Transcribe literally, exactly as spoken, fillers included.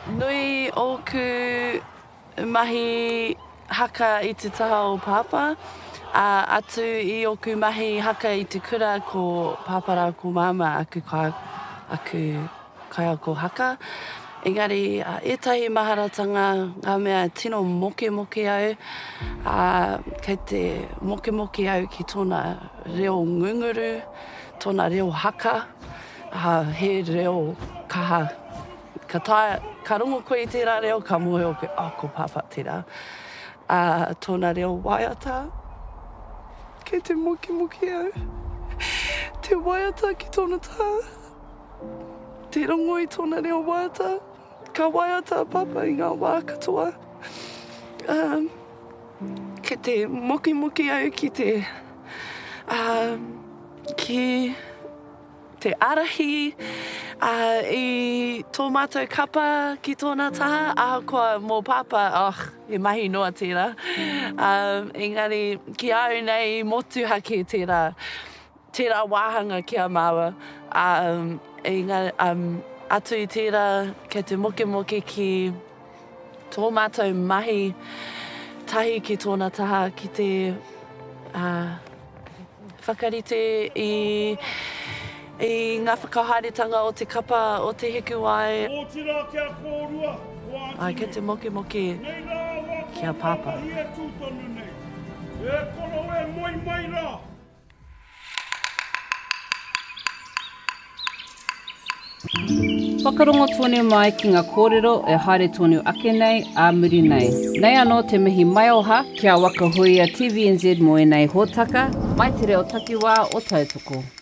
nui o ku mahi haka i te taha o Papa, a atu i o ku mahi haka i te kura ko Pāpara ko Mama aku ka aku kai ko haka. Engari, uh, ētahi maharatanga ngā mea tino moke moke au, uh, kei te moke moke au ki tōna reo ngunguru, tōna reo haka, uh, he reo kaha. Ka, tae, ka rongo koe i tērā reo, ka moe o koe, oh, ko Papa tērā. Uh, tōna reo waiata, kei te moke moke au, te waiata ki tōna tā. Te rongo i tōna reo waiata, ka waiata Papa i ngā wā katoa. Um, ke te moki moki au ki te, uh, ki te arahi, uh, i tō mātou kapa ki tōna taha, ahakoa mō Papa, oh, e mahi noa tērā. Um, engari, ki au nei motu hake tērā, tērā wāhanga kia māua. Um, engari, um, atu i tērā, kei te moke moke ki tō mātou mahi tahi ki tōna taha, ki te uh, whakarite i, i ngā whakahaeretanga o te kapa o te hiku ai. Ai, kei te moke moke kia Papa. Whakarongo tonu mai ki ngā kōrero e haere tonu ake nei, a muri nei. Nei anō te mihi mai oha, kia waka hui a T V N Z mo e nei hōtaka, mai te reo takiwā o Tautoko.